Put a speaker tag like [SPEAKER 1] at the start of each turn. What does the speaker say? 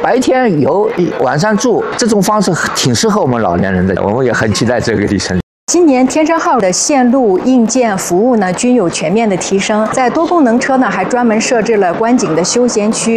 [SPEAKER 1] 白天游，晚上住，这种方式挺适合我们老年人的。我们也很期待这个里程。
[SPEAKER 2] 今年天山号的线路、硬件、服务呢均有全面的提升，在多功能车呢还专门设置了观景的休闲区。